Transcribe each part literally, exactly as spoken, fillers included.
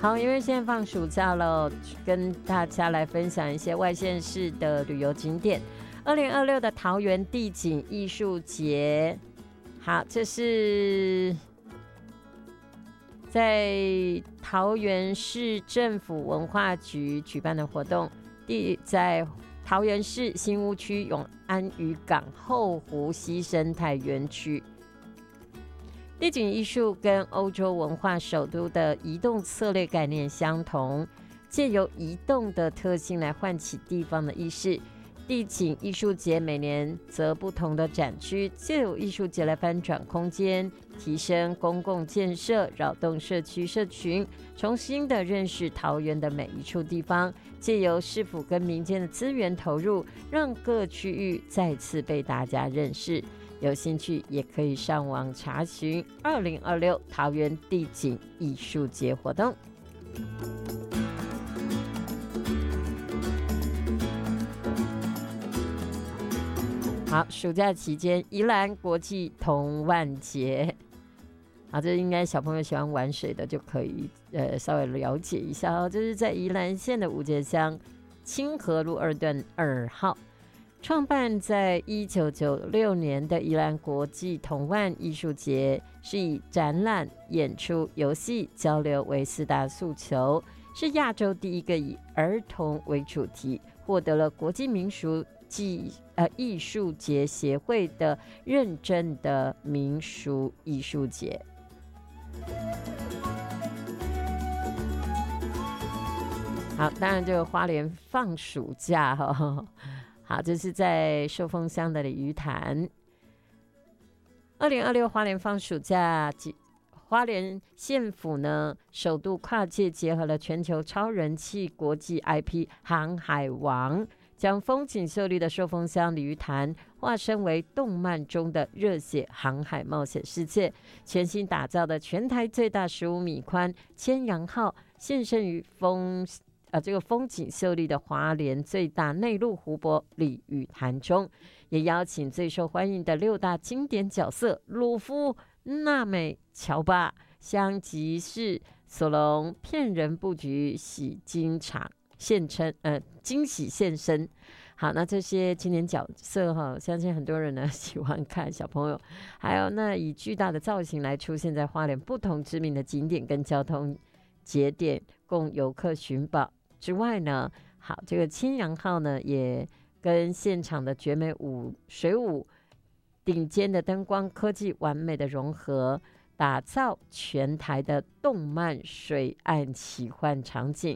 好，因为现在放暑假了，跟大家来分享一些外县市的旅游景点。二零二六的桃园地景艺术节，好，这是在桃园市政府文化局举办的活动，地在桃园市新屋区永安渔港后湖溪生态园区。地景艺术跟欧洲文化首都的移动策略概念相同，借由移动的特性来唤起地方的意识。地景艺术节每年则不同的展区，借由艺术节来翻转空间，提升公共建设，扰动社区社群，重新的认识桃园的每一处地方。借由市府跟民间的资源投入，让各区域再次被大家认识。有兴趣也可以上网查询二零二六桃园地景艺术节活动。好，暑假期间宜兰国际童玩节，好，这应该小朋友喜欢玩水的就可以呃稍微了解一下哦。这是在宜兰县的五节乡清河路二段二号，创办在一九九六年的宜兰国际童玩艺术节，是以展览、演出、游戏、交流为四大诉求，是亚洲第一个以儿童为主题，获得了国际民俗技呃艺术节协会的认证的民俗艺术节。好，当然这个花莲放暑假哈、哦，好，这是在寿丰乡的鲤鱼潭。二零二六花莲放暑假，花莲县府呢首度跨界结合了全球超人气国际 I P 航海王，将风景秀丽的寿丰乡鲤鱼潭化身为动漫中的热血航海冒险世界。全新打造的全台最大十五米宽千阳号现身于风呃这个风景秀丽的花莲最大内陆湖泊鲤鱼潭中，也邀请最受欢迎的六大经典角色鲁夫、娜美、乔巴相集市索隆骗人布局喜金场现身呃惊喜现身。好，那这些经典角色哈，相信很多人呢喜欢看，小朋友还有那以巨大的造型来出现在花莲不同知名的景点跟交通节点，供游客寻宝之外呢，好，这个青阳号呢也跟现场的绝美舞水舞顶尖的灯光科技完美的融合，打造全台的动漫水岸奇幻场景。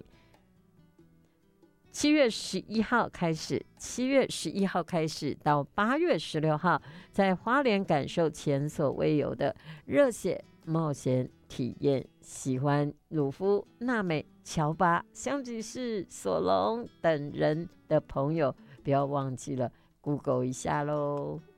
七月十一号开始，七月十一号开始到八月十六号，在花莲感受前所未有的热血冒险体验。喜欢鲁夫、娜美、乔巴、香吉士、索隆等人的朋友，不要忘记了 Google 一下咯。